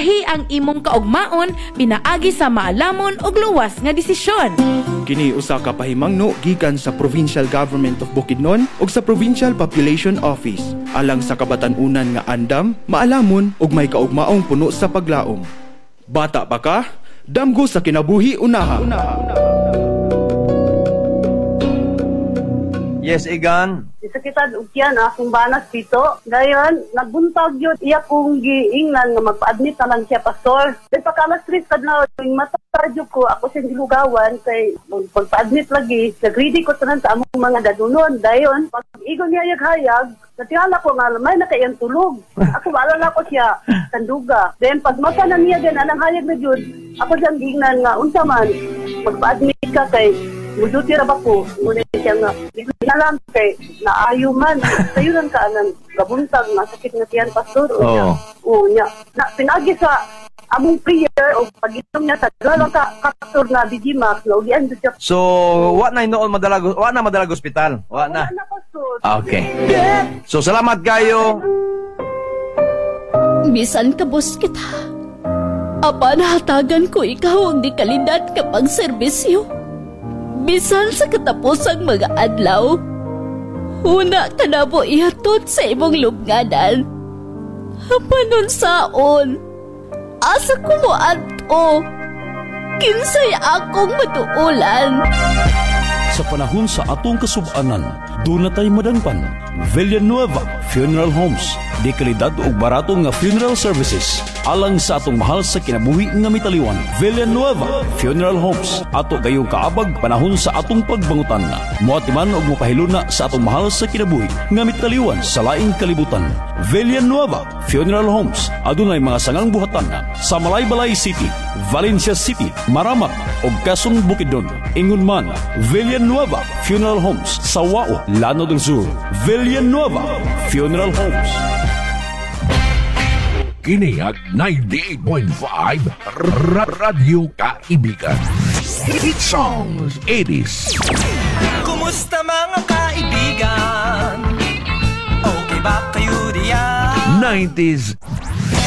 lahi ang imong kaugmaon pinaagi sa maalamon ug luwas nga desisyon. Kini usa ka pahimangno gikan sa Provincial Government of Bukidnon ug sa Provincial Population Office alang sa kabatan-unan nga andam, maalamon ug may kaugmaong puno sa paglaom. Bata pa ka? Damgo sa kinabuhi unaha. Yes, Igan. Isa kita ukyan akong banas dito. Dayon, nagbuntag yun. Iya kong giingnan nga magpa-admit na lang siya, pastor. Dahil pagkalas 3 kadlaw, yung matarjo ko, ako siyang gilugawan, kay pagpa-admit lagi, nag-ready ko tanan sa among mga dadunon. Dayon, pag igon niya hayag, natingala ko nga, may nakayang tulog. Ako, maalala ko siya, sanduga. Then, pag mata na niya din, anang hayag na yun, ako siyang giingnan nga, unsa man, magpa-admit ka kay, muduti ra ba ko? Muna siya nga, nalang kay, naayo man. Sayo lang ka, gabuntag, masakit na tiyan, pastor. Oo. Oo niya. Pinagi sa among prayer, o pag-inom niya sa dalawa ka, pastor na Digimax, naulian doon siya. So, wa na madalag ospital? Wa na. Wala na, pastor. Okay. So, salamat kayo. Bisan kabus kita. Apa nahatagan ko ikaw ang di kalidad kapag serbisyo. Bisan sa katapusang mga adlaw, una ka na mo ihatod sa imong lubnganan. Panon saon, asa ko mo ato, kinsay akong matuulan. Sa panahon sa atong kasub-anan, doon na tayo madangpan. Villanueva Funeral Homes. Di kalidad o barato nga funeral services. Alang sa atong mahal sa kinabuhi nga mitaliwan. Villanueva Funeral Homes. Ato kayong kaabag panahon sa atong pagbangutan. Muatiman o mupahiluna sa atong mahal sa kinabuhi nga mitaliwan sa laing kalibutan. Villanueva Funeral Homes. Adunay mga sangang buhatan sa Malaybalay City, Valencia City, Maramak o Quezon Bukidnon. Ingon man, Villanueva Funeral Homes sa Wao, Llano del Sur. Villanueva Funeral Homes. Kiniyak 98.5 Radyo Kaibigan. Hit songs 80s. Kumusta mga kaibigan? Okay ba kayo diyan? 90s